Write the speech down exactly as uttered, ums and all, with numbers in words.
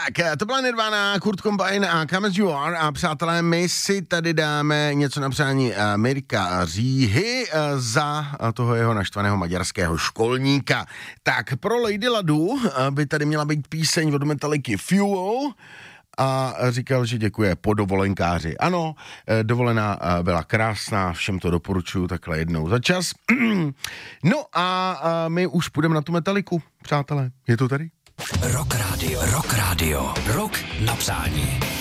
Tak, to byla Nirvana, Kurt Cobain a Come As You Are a přátelé, my si tady dáme něco na přání Mirka Říhy za toho jeho naštvaného maďarského školníka. Tak, pro Lady Ladu by tady měla být píseň od Metallicy Fuel a říkal, že děkuje po dovolenkáři. Ano, dovolená byla krásná, všem to doporučuju takhle jednou za čas. No a my už půjdeme na tu Metalliku, přátelé. Je to tady? Rock Radio, Rock Radio, Rock na přání.